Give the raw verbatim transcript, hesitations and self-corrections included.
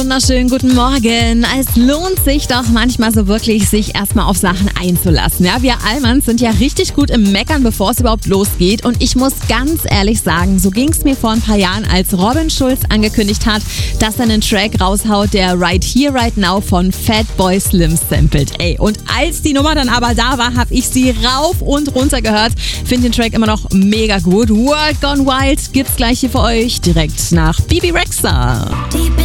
Wunderschönen guten Morgen. Es lohnt sich doch manchmal so wirklich, sich erstmal auf Sachen einzulassen. Ja, wir Allmanns sind ja richtig gut im Meckern, bevor es überhaupt losgeht. Und ich muss ganz ehrlich sagen, so ging es mir vor ein paar Jahren, als Robin Schulz angekündigt hat, dass er einen Track raushaut, der Right Here, Right Now von Fatboy Slim samplet. Ey, und als die Nummer dann aber da war, habe ich sie rauf und runter gehört. Finde den Track immer noch mega gut. World Gone Wild gibt's gleich hier für euch, direkt nach Bibi Rexha.